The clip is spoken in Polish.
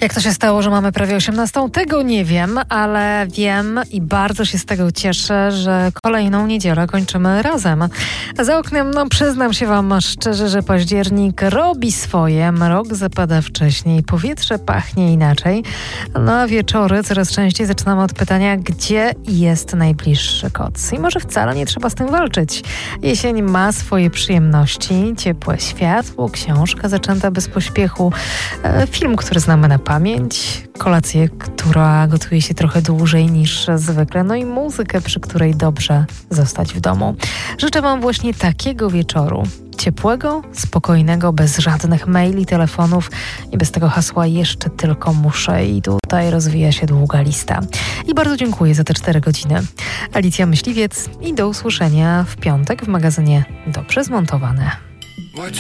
Jak to się stało, że mamy prawie 18? Tego nie wiem, ale wiem i bardzo się z tego cieszę, że kolejną niedzielę kończymy razem. Za oknem, przyznam się wam szczerze, że październik robi swoje, mrok zapada wcześniej, powietrze pachnie inaczej, a wieczory coraz częściej zaczynamy od pytania, gdzie jest najbliższy koc. I może wcale nie trzeba z tym walczyć. Jesień ma swoje przyjemności, ciepłe światło, książka zaczęta bez pośpiechu, film, który znamy na pamięć, kolację, która gotuje się trochę dłużej niż zwykle, i muzykę, przy której dobrze zostać w domu. Życzę wam właśnie takiego wieczoru. Ciepłego, spokojnego, bez żadnych maili, telefonów i bez tego hasła jeszcze tylko muszę i tutaj rozwija się długa lista. I bardzo dziękuję za te 4 godziny. Alicja Myśliwiec i do usłyszenia w piątek w magazynie Dobrze Zmontowane.